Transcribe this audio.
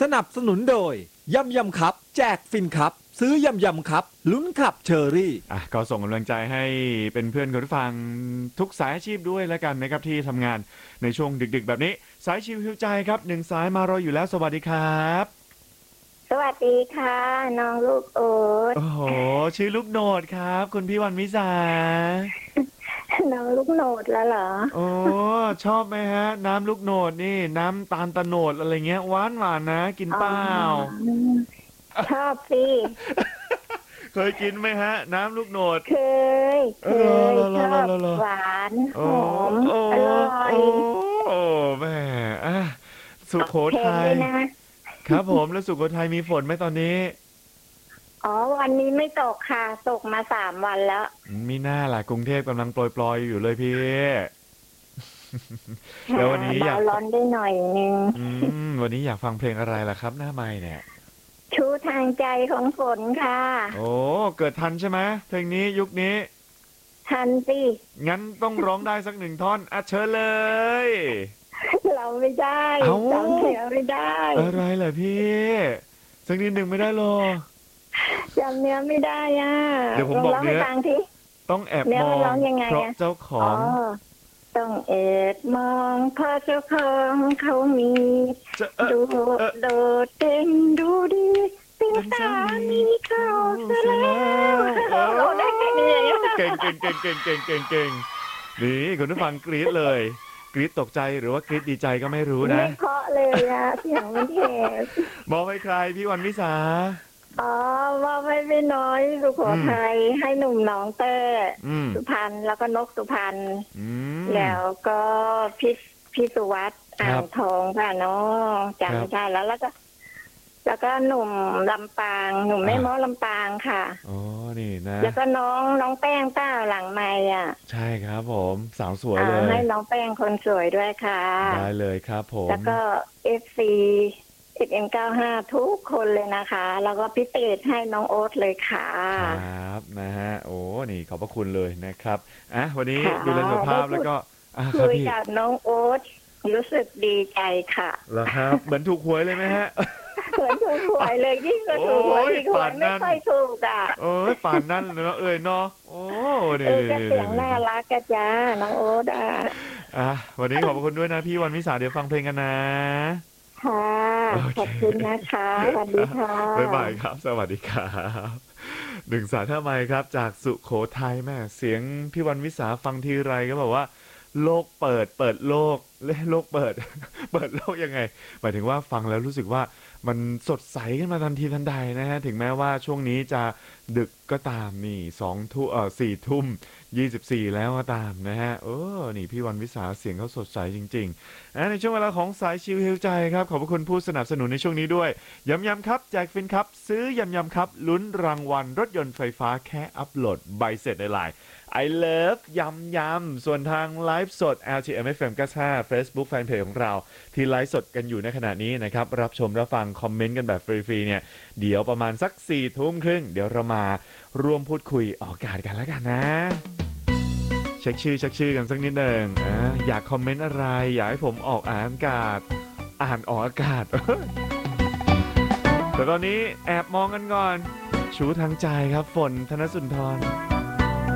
นับสนุนโดยยำยำครับแจกฟินครับซื้อยำยำครับลุ้นขับเชอรี่ก็ส่งกำลังใจให้เป็นเพื่อนคนที่ฟังทุกสายอาชีพด้วยแล้วกันนะครับที่ทำงานในช่วงดึกๆแบบนี้สายชิวหิวใจครับหนึ่งสายมารออยู่แล้วสวัสดีครับสวัสดีค่ะน้องลูกโอ๊ตโอ้โหชื่อลูกโหนดครับคุณพี่วันวิสาน้องลูกโหนดแล้วเหรอโอ้ชอบไหมฮะน้ำลูกโหนดนี่น้ำตาลตะโหนดอะไรเงี้ยหวานหวานนะกินเปล่าชอบสิเคยกินไหมฮะน้ำลูกโหนดเคยชอบหวานหอมอร่อยโอ้แม่สุโขทัยครับผมแล้วสุโขทัยมีฝนไหมตอนนี้วันนี้ไม่ตกค่ะตกมา3 วันแล้วมีหน้าล่ะกรุงเทพกำลังปล่อยๆอยู่เลยพี่แล้ววันนี้อยากร้อนได้หน่อยนึงวันนี้อยากฟังเพลงอะไรล่ะครับหน้าไมค์เนี่ยชูทางใจของฝนค่ะโอ้เกิดทันใช่ไหมเพลงนี้ยุคนี้ทันสิงั้นต้องร้องได้สัก1 ท่อนเชิญเลยเราไม่ได้จำเสียงไม่ได้อะไรเหรอพี่สักนิดหนึ่งไม่ได้หรอจำเนื้อไม่ได้เดี๋ยวผมบอกเนื้อต้องแอบมองเพราะเจ้าของต้องแอบมองเพราะเจ้าของเขามีดูโดดเด่นดูดีเป็นสามีเขาซะแล้วเราได้แค่นี้เก่งนี่คุณผู้ฟังกรี๊ดเลยกรี๊ดตกใจหรือว่ากรี๊ดดีใจก็ไม่รู้นะไม่เคาะเลยเสียงมันแหบบอกให้ใครพี่วันวิสาว่าไม่น้อยสุโขทัยให้หนุ่มน้องเต้สุพรรณแล้วก็นกสุพรรณแล้วก็พี่สุวัฒน์อ่างทองค่ะเนาะจำไม่ได้แล้วก็หนุ่มลำปางหนุ่มแม่ม้อลำปางค่ะนี่นะแล้วก็น้องแป้งต้าหลังไมค์ใช่ครับผมสาวสวยเลยให้น้องแป้งคนสวยด้วยค่ะได้เลยครับผมแล้วก็ FC FM95 ทุกคนเลยนะคะแล้วก็พิเศษให้น้องโอ๊ตเลยค่ะครับนะฮะโอ้นี่ขอบพระคุณเลยนะครับวันนี้ดูแลสุขภาพแล้วก็คุยกับน้องโอ๊ตรู้สึกดีใจค่ะแล้วครับเหมือนถูกหวยเลยไหมฮะเหมือนถูกหวยเลยยิ่งกว่าถูกหวยที่หวยไม่ค่อยถูกป่านนั่นเนาะเนาะนี่เสียงน่ารักกะจ้าน้องโอ๊ตวันนี้ขอบคุณด้วยนะพี่วันวิสาเดี๋ยวฟังเพลงกันนะค่ะขอบคุณนะคะสวัสดีค่ะบ๊ายบายครับสวัสดีครับ1 สายท่าไมค์ครับจากสุโขทัยแม่เสียงพี่วันวิสาฟังทีไรก็บอกว่าโลกเปิดโลกโลกเปิดโลกยังไงหมายถึงว่าฟังแล้วรู้สึกว่ามันสดใสขึ้นมาทันทีทันใดนะฮะถึงแม้ว่าช่วงนี้จะดึกก็ตามนี่4 ทุ่ม 24แล้วก็ตามนะฮะนี่พี่วันวิสาเสียงเขาสดใสจริงๆในช่วงเวลาของสายชิลฮิวใจครับขอบคุณผู้สนับสนุนในช่วงนี้ด้วยยำครับแจกฟินครับซื้อยำครับลุ้นรางวัลรถยนต์ไฟฟ้าแค่อัปโหลดใบเสร็จในไลน์I love ยำส่วนทางไลฟ์สด LTM-FM 95 Facebook Fanpage ของเราที่ไลฟ์สดกันอยู่ในขณะนี้นะครับรับชมรับฟังคอมเมนต์กันแบบฟรีๆเนี่ยเดี๋ยวประมาณสัก 4 ทุ่มครึ่งเดี๋ยวเรามาร่วมพูดคุยออกอากาศกันแล้วกันนะเช็คชื่อกันสักนิดหนึ่งอยากคอมเมนต์อะไรอยากให้ผมออกอ่านอากาศแต่ตอนนี้แอบมองกันก่อนชูทางใจครับฝนธนสุนทร